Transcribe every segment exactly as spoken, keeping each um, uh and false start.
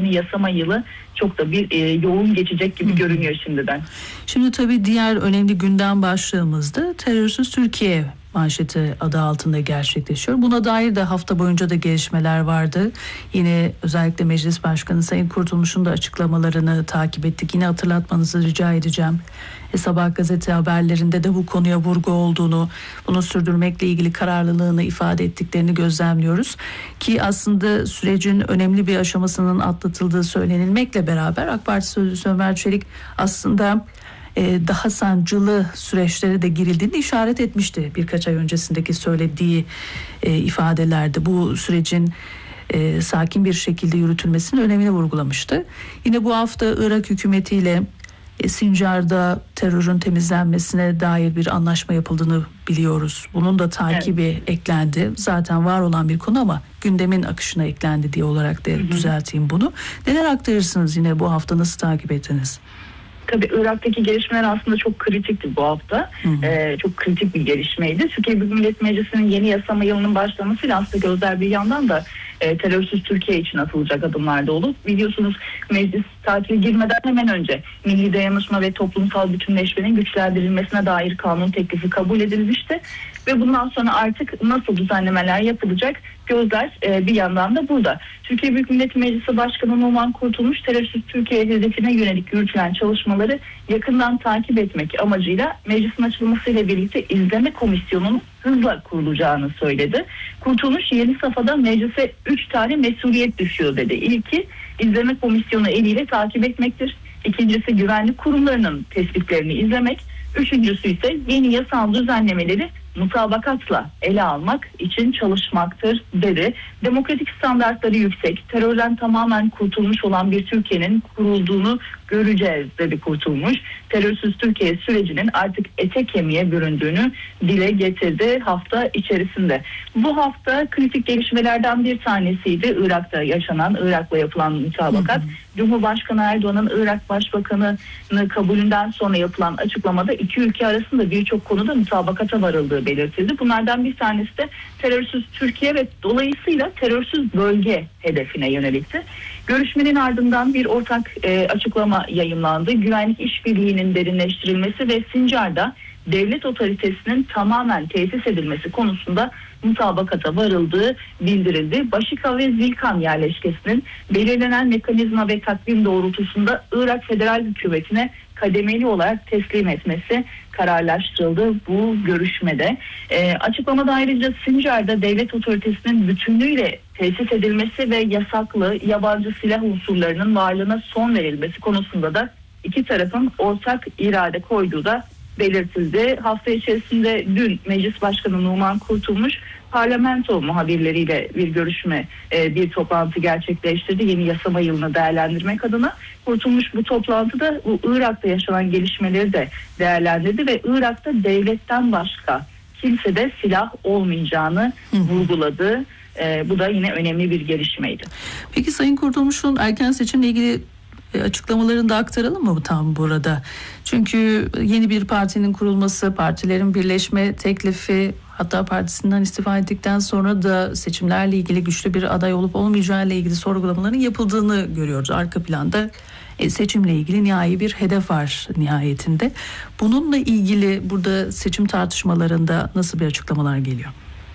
yeni yasama yılı çok da bir e, yoğun geçecek gibi görünüyor şimdiden. Şimdi tabii diğer önemli gündem başlığımızda terörsüz Türkiye manşeti adı altında gerçekleşiyor. Buna dair de hafta boyunca da gelişmeler vardı. Yine özellikle Meclis Başkanı Sayın Kurtulmuş'un da açıklamalarını takip ettik. Yine hatırlatmanızı rica edeceğim. E, Sabah gazete haberlerinde de bu konuya vurgu olduğunu, bunu sürdürmekle ilgili kararlılığını ifade ettiklerini gözlemliyoruz. Ki aslında sürecin önemli bir aşamasının atlatıldığı söylenilmekle beraber AK Parti Sözcüsü Ömer Çelik aslında daha sancılı süreçlere de girildiğini işaret etmişti birkaç ay öncesindeki söylediği e, ifadelerde. Bu sürecin e, sakin bir şekilde yürütülmesinin önemini vurgulamıştı. Yine bu hafta Irak hükümetiyle e, Sincar'da terörün temizlenmesine dair bir anlaşma yapıldığını biliyoruz. Bunun da takibi evet. eklendi. Zaten var olan bir konu ama gündemin akışına eklendi diye olarak da hı hı. düzelteyim bunu. Neler aktarırsınız yine bu hafta, nasıl takip ettiniz? Tabii Irak'taki gelişmeler aslında çok kritikti bu hafta. Hı hı. Ee, çok kritik bir gelişmeydi. Türkiye Büyük Millet Meclisi'nin yeni yasama yılının başlamasıyla aslında gözler bir yandan da e, terörsüz Türkiye için atılacak adımlarda olup, biliyorsunuz meclis tatile girmeden hemen önce milli dayanışma ve toplumsal bütünleşmenin güçlendirilmesine dair kanun teklifi kabul edilmişti. Ve bundan sonra artık nasıl düzenlemeler yapılacak, gözler e, bir yandan da burada. Türkiye Büyük Millet Meclisi Başkanı Numan Kurtulmuş, terörsüz Türkiye hedefine yönelik yürütülen çalışmaları yakından takip etmek amacıyla meclisin açılmasıyla birlikte izleme komisyonunun hızla kurulacağını söyledi. Kurtulmuş yeni safhada meclise üç tane mesuliyet düşüyor dedi. İlki izleme komisyonu eliyle takip etmektir. İkincisi güvenlik kurumlarının tespitlerini izlemek. Üçüncüsü ise yeni yasal düzenlemeleri mutabakatla ele almak için çalışmaktır dedi. Demokratik standartları yüksek, terörden tamamen kurtulmuş olan bir Türkiye'nin kurulduğunu göreceğiz dedi Kurtulmuş. Terörsüz Türkiye sürecinin artık ete kemiğe büründüğünü dile getirdi hafta içerisinde. Bu hafta kritik gelişmelerden bir tanesiydi Irak'ta yaşanan, Irak'la yapılan mutabakat. Hı hı. Cumhurbaşkanı Erdoğan'ın Irak Başbakanı'nı kabulünden sonra yapılan açıklamada iki ülke arasında birçok konuda mutabakata varıldığı belirtildi. Bunlardan bir tanesi de terörsüz Türkiye ve dolayısıyla terörsüz bölge hedefine yönelikti. Görüşmenin ardından bir ortak e, açıklama yayımlandı. Güvenlik işbirliğinin derinleştirilmesi ve Sincar'da devlet otoritesinin tamamen tesis edilmesi konusunda mutabakata varıldığı bildirildi. Başika ve Zilkan yerleşkesinin belirlenen mekanizma ve takvim doğrultusunda Irak Federal Hükümeti'ne kademeli olarak teslim etmesi kararlaştırıldı bu görüşmede. E, açıklamada ayrıca Sincar'da devlet otoritesinin bütünlüğüyle tesis edilmesi ve yasaklı yabancı silah unsurlarının varlığına son verilmesi konusunda da iki tarafın ortak irade koyduğu da belirtildi. Hafta içerisinde dün Meclis Başkanı Numan Kurtulmuş parlamento muhabirleriyle bir görüşme, bir toplantı gerçekleştirdi. Yeni yasama yılını değerlendirmek adına. Kurtulmuş bu toplantıda bu Irak'ta yaşanan gelişmeleri de değerlendirdi ve Irak'ta devletten başka kimsede silah olmayacağını hı hı. vurguladı. Bu da yine önemli bir gelişmeydi. Peki Sayın Kurtulmuş'un erken seçimle ilgili açıklamalarını da aktaralım mı tam burada? Çünkü yeni bir partinin kurulması, partilerin birleşme teklifi, hatta partisinden istifa ettikten sonra da seçimlerle ilgili güçlü bir aday olup olmayacağı ile ilgili sorgulamaların yapıldığını görüyoruz. Arka planda seçimle ilgili nihai bir hedef var nihayetinde. Bununla ilgili burada seçim tartışmalarında nasıl bir açıklamalar geliyor?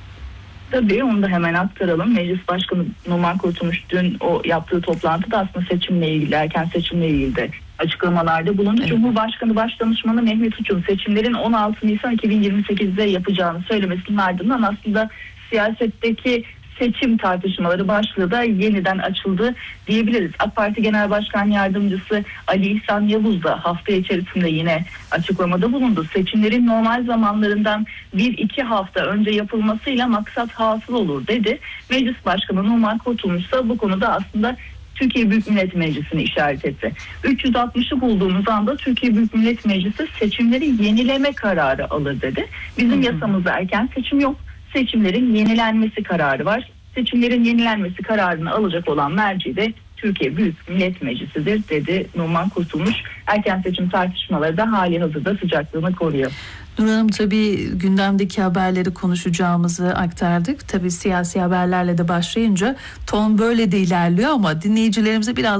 Tabii onu da hemen aktaralım. Meclis Başkanı Numan Kurtulmuş dün o yaptığı toplantıda aslında seçimle ilgili, erken seçimle ilgili de açıklamalarda bulundu. Evet. Cumhurbaşkanı Başdanışmanı Mehmet Uçum seçimlerin on altı Nisan iki bin yirmi sekizde yapacağını söylemesinin ardından aslında siyasetteki seçim tartışmaları başlığı da yeniden açıldı diyebiliriz. AK Parti Genel Başkan Yardımcısı Ali İhsan Yavuz da hafta içerisinde yine açıklamada bulundu. Seçimlerin normal zamanlarından bir iki hafta önce yapılmasıyla maksat hasıl olur dedi. Meclis Başkanı Numan Kurtulmuş ise bu konuda aslında Türkiye Büyük Millet Meclisi'ni işaret etti. üç yüz altmışı bulduğumuz anda Türkiye Büyük Millet Meclisi seçimleri yenileme kararı alır dedi. Bizim yasamızda erken seçim yok. Seçimlerin yenilenmesi kararı var. Seçimlerin yenilenmesi kararını alacak olan merci de Türkiye Büyük Millet Meclisi'dir dedi Numan Kurtulmuş. Erken seçim tartışmaları da hali hazırda sıcaklığını koruyor. Nur Hanım, tabii gündemdeki haberleri konuşacağımızı aktardık. Tabii siyasi haberlerle de başlayınca ton böyle de ilerliyor ama dinleyicilerimize biraz